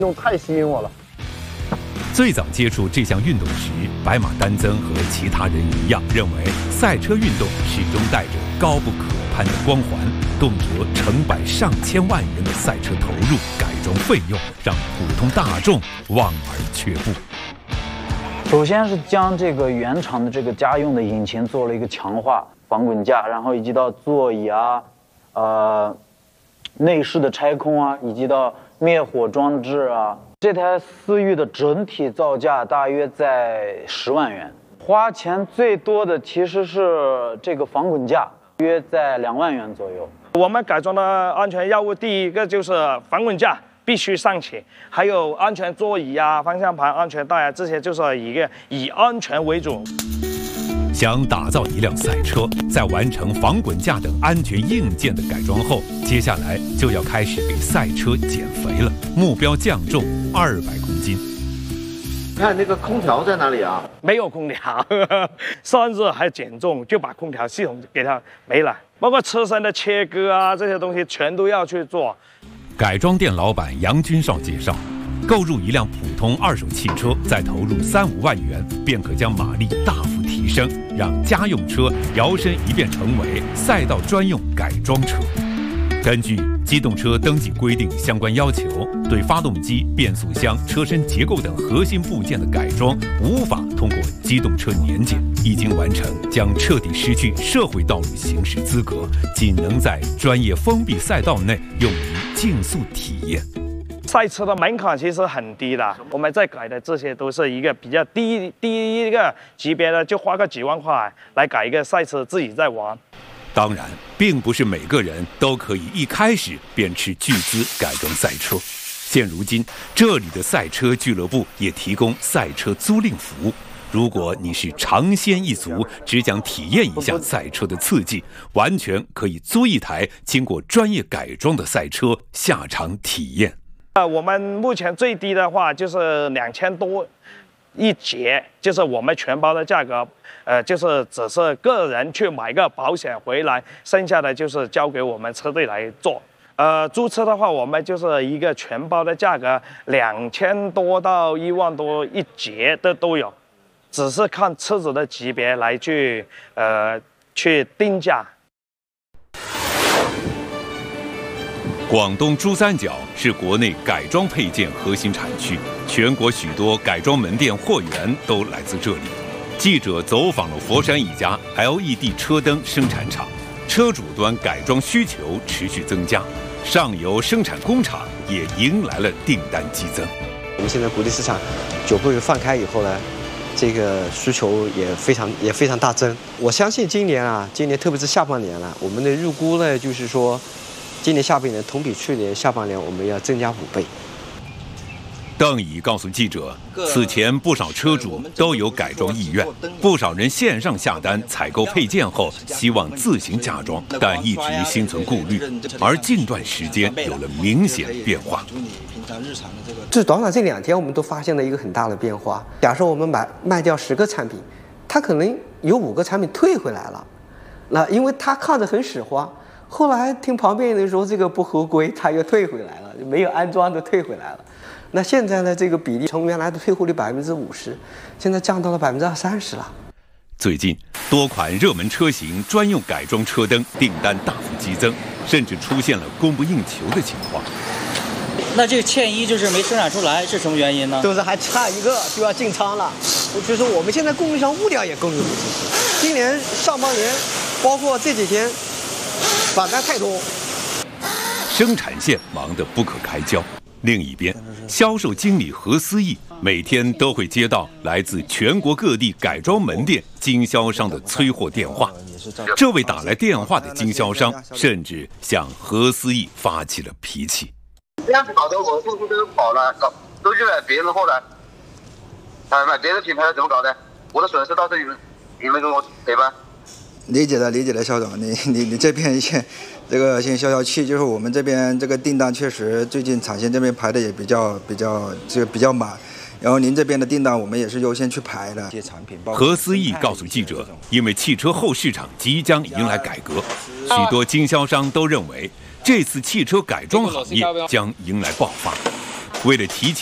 种太吸引我了。 最早接触这项运动时，白马丹增和其他人一样，认为赛车运动始终带着高不可攀的光环，动辄成百上千万元的赛车投入、改装费用，让普通大众望而却步。 首先是将这个原厂的这个家用的引擎做了一个强化，防滚架，然后以及到座椅啊，内饰的拆空啊，以及到灭火装置啊。这台思域的整体造价大约在10万元，花钱最多的其实是这个防滚架，约在2万元左右。 我们改装的安全要务，第一个就是防滚架必须上起，还有安全座椅啊、方向盘安全带啊，这些就是以安全为主。 想打造一辆赛车，在完成防滚架等安全硬件的改装后，接下来就要开始给赛车减肥了，目标降重200公斤。 看那个空调在哪里啊？ 没有空调，甚至还减重，就把空调系统给它没了，包括车身的切割啊，这些东西全都要去做。 改装店老板杨军少介绍，购入一辆普通二手汽车，再投入3-5万元，便可将马力大幅提升，让家用车摇身一变成为赛道专用改装车。根据机动车登记规定相关要求，对发动机、变速箱、车身结构等核心部件的改装无法通过机动车年检，一经完成将彻底失去社会道路行驶资格，仅能在专业封闭赛道内用于竞速体验。 赛车的门槛其实很低的，我们在改的这些都是一个比较低一个级别的，就花个几万块来改一个赛车，自己在玩。 当然，并不是每个人都可以一开始便斥巨资改装赛车。现如今，这里的赛车俱乐部也提供赛车租赁服务。如果你是尝鲜一族，只想体验一下赛车的刺激，完全可以租一台经过专业改装的赛车下场体验。 我们目前最低的话就是2000多一节，就是我们全包的价格，就是只是个人去买个保险回来，剩下的就是交给我们车队来做。租车的话，我们就是一个全包的价格，2000多到1万多一节的都有，只是看车子的级别来去定价。 广东珠三角是国内改装配件核心产区，全国许多改装门店货源都来自这里。记者走访了佛山一家 LED 车灯生产厂，车主端改装需求持续增加，上游生产工厂也迎来了订单激增。 我们现在国际市场9个月放开以后呢，这个需求也非常大增。我相信今年特别是下半年了，我们的预估呢就是说，今年下半年同比去年下半年我们要增加5倍。 邓乙告诉记者，此前不少车主都有改装意愿，不少人线上下单采购配件后，希望自行加装，但一直心存顾虑。而近段时间有了明显变化。 这短短这2天，我们都发现了一个很大的变化。假设我们卖掉10个产品，他可能有5个产品退回来了，那因为他看着很使唤。后来听旁边人说这个不合规，他又退回来了，没有安装的退回来了。那现在呢，这个比例从原来的退货率50%，现在降到了30%了。 最近多款热门车型专用改装车灯订单大幅激增，甚至出现了供不应求的情况。 那这个欠一就是没生产出来，是什么原因呢？ 就是还差1个就要进仓了，就是我们现在供应商物料也供应不出去。今年上半年，包括这几天，反单太多， 生产线忙得不可开交。另一边，销售经理何思义每天都会接到来自全国各地改装门店经销商的催货电话。这位打来电话的经销商甚至向何思义发起了脾气。 这样子搞得我付出都跑了，都去买别人的货了，买别的品牌的怎么搞的？我的损失到时候你们给我赔吧。 理解了，肖总，你这边这个先消消气，就是我们这边这个订单确实最近厂线这边排的也比较满，然后您这边的订单我们也是优先去排的。 何思义告诉记者，因为汽车后市场即将迎来改革，许多经销商都认为这次汽车改装行业将迎来爆发。 为了提前